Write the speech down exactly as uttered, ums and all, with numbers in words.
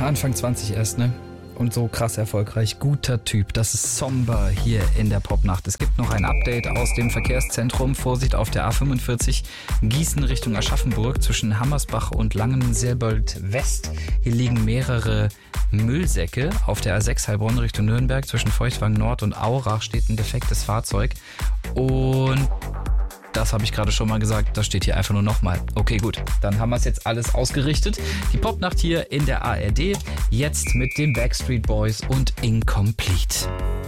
Anfang zwanzig erst, ne? Und so krass erfolgreich. Guter Typ. Das ist Somber hier in der Popnacht. Es gibt noch ein Update aus dem Verkehrszentrum. Vorsicht auf der A fünfundvierzig Gießen Richtung Aschaffenburg zwischen Hammersbach und Langenselbold West. Hier liegen mehrere Müllsäcke. Auf der A sechs Heilbronn Richtung Nürnberg zwischen Feuchtwagen Nord und Aurach steht ein defektes Fahrzeug. Und das habe ich gerade schon mal gesagt, das steht hier einfach nur nochmal. Okay, gut, dann haben wir es jetzt alles ausgerichtet. Die Popnacht hier in der A R D, jetzt mit den Backstreet Boys und Incomplete.